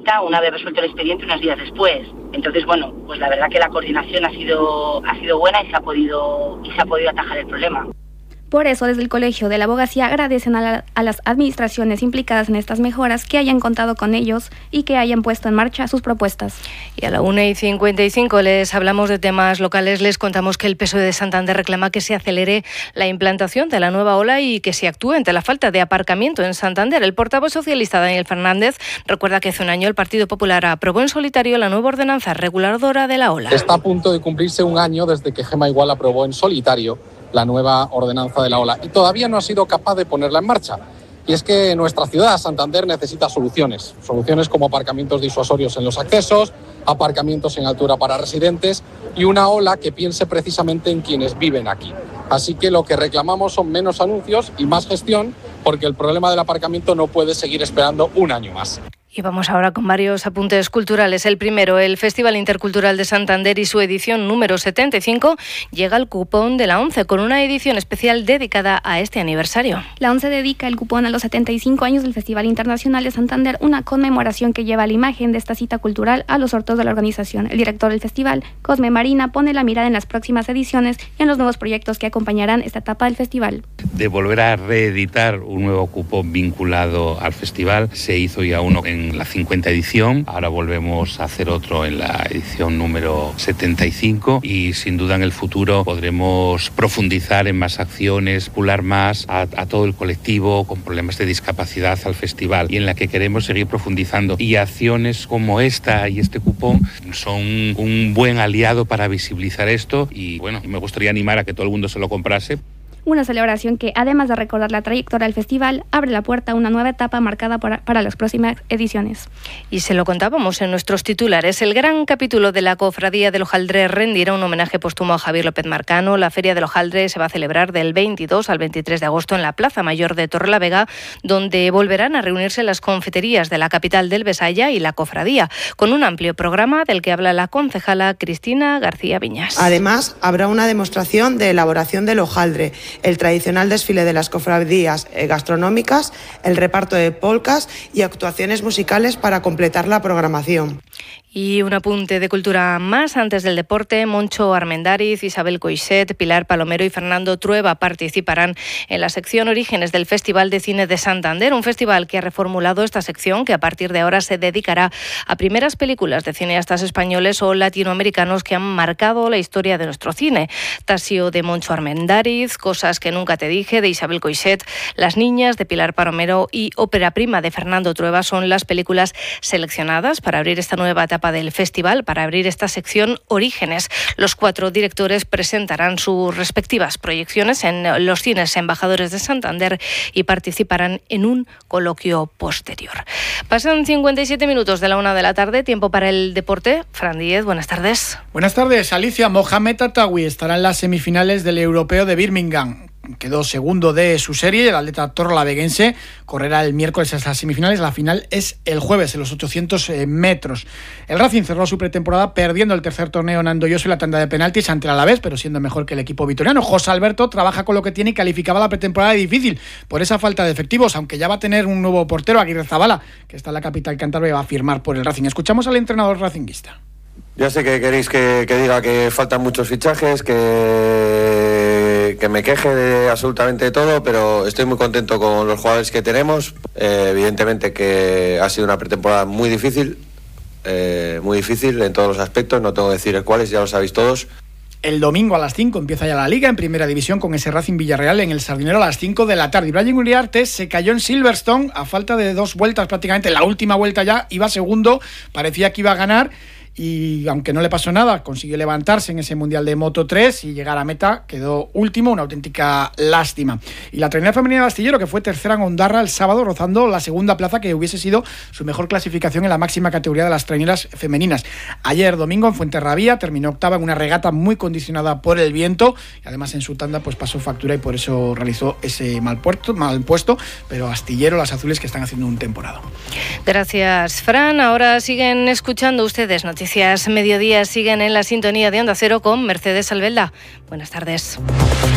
alta una vez resuelto el expediente unos días después. Entonces, bueno, pues la verdad que la coordinación ha sido buena y se ha podido atajar el problema. Por eso, desde el Colegio de la Abogacía agradecen a las administraciones implicadas en estas mejoras que hayan contado con ellos y que hayan puesto en marcha sus propuestas. Y a la 1:55 les hablamos de temas locales. Les contamos que el PSOE de Santander reclama que se acelere la implantación de la nueva ola y que se actúe ante la falta de aparcamiento en Santander. El portavoz socialista Daniel Fernández recuerda que hace un año el Partido Popular aprobó en solitario la nueva ordenanza reguladora de la ola. Está a punto de cumplirse un año desde que Gema Igual aprobó en solitario la nueva ordenanza de la ola y todavía no ha sido capaz de ponerla en marcha. Y es que nuestra ciudad, Santander, necesita soluciones como aparcamientos disuasorios en los accesos, aparcamientos en altura para residentes y una ola que piense precisamente en quienes viven aquí. Así que lo que reclamamos son menos anuncios y más gestión, porque el problema del aparcamiento no puede seguir esperando un año más. Y vamos ahora con varios apuntes culturales. El primero, el Festival Intercultural de Santander y su edición número 75 llega al cupón de la ONCE con una edición especial dedicada a este aniversario. La ONCE dedica el cupón a los 75 años del Festival Internacional de Santander, una conmemoración que lleva la imagen de esta cita cultural a los ortos de la organización. El director del festival, Cosme Marina, pone la mirada en las próximas ediciones y en los nuevos proyectos que acompañarán esta etapa del festival. De volver a reeditar un nuevo cupón vinculado al festival, se hizo ya uno en la 50 edición, ahora volvemos a hacer otro en la edición número 75 y sin duda en el futuro podremos profundizar en más acciones, pular más a todo el colectivo con problemas de discapacidad al festival y en la que queremos seguir profundizando, y acciones como esta y este cupón son un buen aliado para visibilizar esto y bueno, me gustaría animar a que todo el mundo se lo comprase. Una celebración que, además de recordar la trayectoria del festival, abre la puerta a una nueva etapa marcada para las próximas ediciones. Y se lo contábamos en nuestros titulares. El gran capítulo de la Cofradía del Hojaldre rendirá un homenaje póstumo a Javier López Marcano. La Feria del Hojaldre se va a celebrar del 22 al 23 de agosto en la Plaza Mayor de Torrelavega, donde volverán a reunirse las confiterías de la capital del Besaya y la Cofradía, con un amplio programa del que habla la concejala Cristina García Viñas. Además, habrá una demostración de elaboración del hojaldre, el tradicional desfile de las cofradías gastronómicas, el reparto de polcas y actuaciones musicales para completar la programación. Y un apunte de cultura más antes del deporte. Moncho Armendáriz, Isabel Coixet, Pilar Palomero y Fernando Trueba participarán en la sección Orígenes del Festival de Cine de Santander, un festival que ha reformulado esta sección, que a partir de ahora se dedicará a primeras películas de cineastas españoles o latinoamericanos que han marcado la historia de nuestro cine. Tasio de Moncho Armendáriz, Cosas que nunca te dije de Isabel Coixet, Las niñas de Pilar Palomero y Ópera prima de Fernando Trueba son las películas seleccionadas para abrir esta nueva etapa del festival, para abrir esta sección Orígenes. Los 4 directores presentarán sus respectivas proyecciones en los cines embajadores de Santander y participarán en un coloquio posterior. Pasan 57 minutos de la 1 de la tarde, tiempo para el deporte. Fran Díez, buenas tardes. Buenas tardes, Alicia. Mohamed Attawi estará en las semifinales del Europeo de Birmingham. Quedó segundo de su serie. El atleta torrelavegüense correrá el miércoles hasta las semifinales. La final es el jueves en los 800 metros. El Racing cerró su pretemporada perdiendo el tercer torneo en Andoyoso y la tanda de penaltis ante el Alavés, pero siendo mejor que el equipo vitoriano. José Alberto trabaja con lo que tiene y calificaba la pretemporada de difícil por esa falta de efectivos, aunque ya va a tener un nuevo portero, Aguirre Zabala, que está en la capital cántabra y va a firmar por el Racing. Escuchamos al entrenador racinguista. Ya sé que queréis que diga que faltan muchos fichajes, que me queje de absolutamente todo, pero estoy muy contento con los jugadores que tenemos. Evidentemente que ha sido una pretemporada muy difícil en todos los aspectos, no tengo que decir cuáles, ya lo sabéis todos. El domingo a las 5 empieza ya la Liga en Primera División con ese Racing Villarreal en el Sardinero a las 5 de la tarde. Y Brian Uriarte se cayó en Silverstone a falta de 2 vueltas prácticamente. La última vuelta ya iba segundo, parecía que iba a ganar. Y aunque no le pasó nada, consiguió levantarse en ese Mundial de Moto 3 y llegar a meta, quedó último, una auténtica lástima. Y la trainera femenina de Astillero, que fue tercera en Ondarra el sábado, rozando la segunda plaza, que hubiese sido su mejor clasificación en la máxima categoría de las traineras femeninas. Ayer domingo en Fuenterrabía terminó octava en una regata muy condicionada por el viento, y además en su tanda pues pasó factura y por eso realizó ese mal puesto, pero Astillero, las azules, que están haciendo un temporada. Gracias, Fran. Ahora siguen escuchando ustedes Noticias Mediodía, siguen en la sintonía de Onda Cero con Mercedes Albelda. Buenas tardes.